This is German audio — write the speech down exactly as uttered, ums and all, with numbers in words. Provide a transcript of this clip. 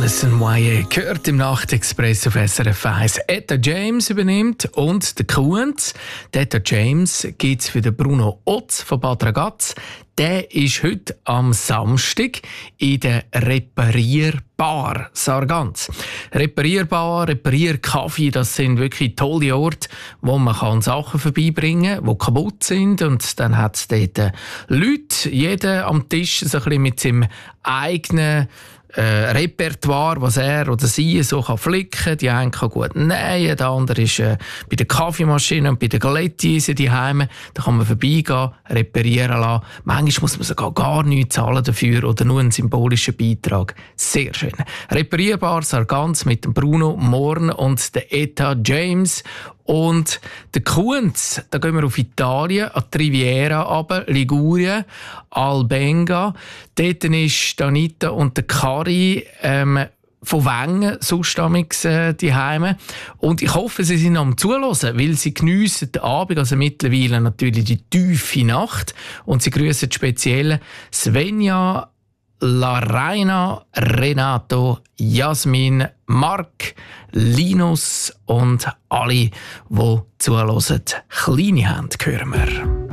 Alison Moyet gehört im Nachtexpress auf S R F eins. Etta James übernimmt und der Kunz. Etta James gibt es für den Bruno Otz von Bad Ragaz. Der ist heute am Samstag in der Reparierbar Sargans. Reparierbar, Reparierkaffee, das sind wirklich tolle Orte, wo man kann Sachen vorbeibringen kann, die kaputt sind. Und dann hat es dort Leute, jeder am Tisch so ein bisschen mit seinem eigenen Äh, Repertoire, was er oder sie so kann flicken. Die eine kann gut nähen, der andere ist äh, bei der Kaffeemaschine und bei der Galettise die Heime. Da kann man vorbeigehen, reparieren lassen. Manchmal muss man sogar gar nichts zahlen dafür oder nur einen symbolischen Beitrag. Sehr schön. Reparierbar Sargans mit dem Bruno Morn und der Etta James. Und der Kunz, da gehen wir auf Italien, an die Riviera runter, Ligurien, Albenga. Dort ist Anita und der Kari ähm, von Wengen, sonst äh, die Heime. Und ich hoffe, sie sind am Zuhören, weil sie geniessen den Abend, also mittlerweile natürlich die tiefe Nacht. Und sie grüßen speziell Svenja, Laraina, Renato, Jasmin, Mark, Linus und alle, die zuhören. Kleine Hände hören wir.